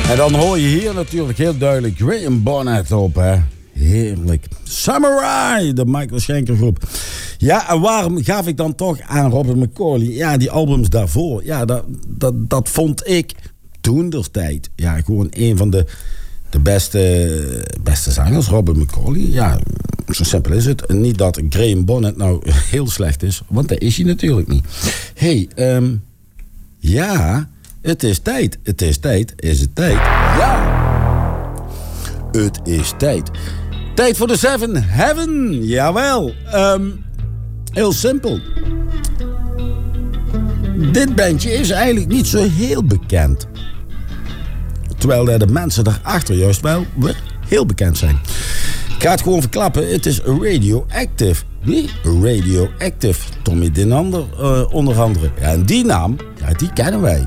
En dan hoor je hier natuurlijk heel duidelijk Graham Bonnet op, hè. Heerlijk. Samurai, de Michael Schenker groep. Ja, en waarom gaf ik dan toch aan Robert McCauley? Ja, die albums daarvoor. Ja, dat vond ik toen der tijd. Ja, gewoon een van de beste zangers, Robert McCauley. Ja, zo simpel is het. Niet dat Graham Bonnet nou heel slecht is, want dat is hij natuurlijk niet. Ja, het is tijd. Het is tijd. Is het tijd? Ja. Het is tijd. Tijd voor de Seven Heaven. Jawel. Heel simpel. Dit bandje is eigenlijk niet zo heel bekend. Terwijl de mensen daarachter juist wel weer heel bekend zijn. Ik ga het gewoon verklappen. Het is Radioactive. Wie? Radioactive. Tommy Dinander onder andere. Ja, en die naam, ja, die kennen wij.